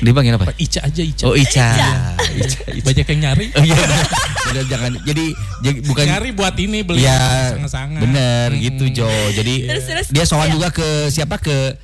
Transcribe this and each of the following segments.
Dipanggil apa? Ica aja Ica. Oh Ica. Banyak yang nyari. Oh iya. Bener, jangan. Jadi bukan nyari buat ini beli ya, sangat-sangat. bener gitu Jo. Jadi Terus, dia soal juga ke siapa ke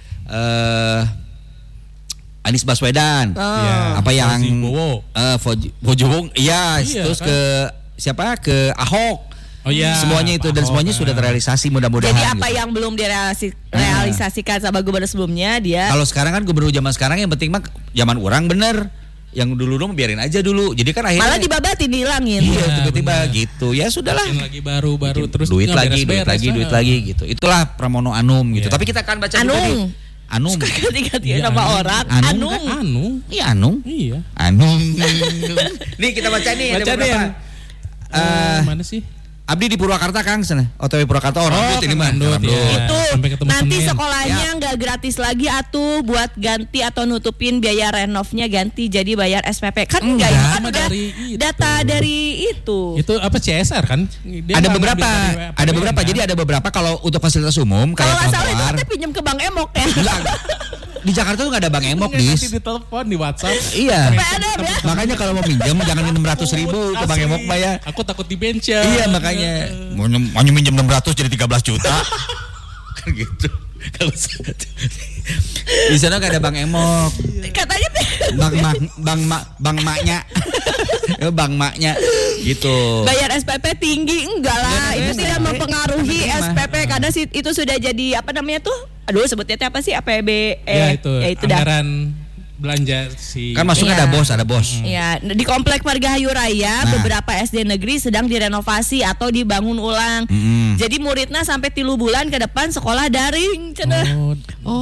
Anies Baswedan. Ya, Apa yang Bowo. Iya, Iya, terus kan? ke siapa? Ke Ahok. Oh iya. Semuanya itu dan semuanya sudah terrealisasi mudah-mudahan. Jadi apa gitu. yang belum direalisasikan sama gubernur sebelumnya dia. Kalau sekarang kan gubernur zaman sekarang yang penting mah zaman orang bener. Yang dulu biarin aja dulu. Jadi kan akhirnya Malah dibabatin, dihilangin. iya, Iya, tiba-tiba bener. gitu. Ya sudahlah. Bikin lagi baru terus duit nggak lagi beres-beres, lagi gitu. Itulah Pramono Anum gitu. Iya. Tapi kita akan baca dulu Anung. nih. Anum. Ganti-gantiin Iya, nama Anung. orang. Anung. Anung. Iya Anung. Iya. Anung. Nih kita baca nih ada Baca deh beberapa. yang mana sih? Abdi di Purwakarta Kang sana. OTW Purwakarta Rambut ini mah. Rambut, Rambut. ya. Itu Sampai ketemu nanti Senin. sekolahnya nggak gratis lagi atuh buat ganti atau nutupin biaya renovnya ganti jadi bayar SPP kan enggak ya kan sama udah dari itu. data dari itu. Itu apa CSR kan? Dia Ada ngambil beberapa, dari ada APBN, beberapa. kan? Jadi ada beberapa kalau untuk fasilitas umum Kalau kayak nggak salah itu trotoar. nanti pinjam ke Bang Emok ya. Enggak. Di Jakarta tuh nggak ada Bang Emok, Nanti Dis. ditelepon di WhatsApp. Iya. PNM ya. Makanya kalau mau minjem jangan 600.000 ke Bang Asli. Emok Pak ya. Aku takut di bench. Iya makanya mau minjem 600 jadi 13 juta. Kan gitu. Kalau di sana nggak ada Bang Emok. Katanya Bang Maknya. Bang Maknya gitu. bayar SPP tinggi enggak lah, Enggak, itu tidak enggak. mempengaruhi Enggak. SPP karena itu sudah jadi apa namanya tuh? Aduh sebutnya apa sih APB? Ya itu dah. anggaran belanja si Kan masuknya Iya. ada bos. Ya, di Komplek Margahayu Raya Nah. beberapa SD negeri sedang direnovasi atau dibangun ulang. Mm-mm. Jadi muridnya sampai 3 bulan ke depan sekolah daring cenah. Oh,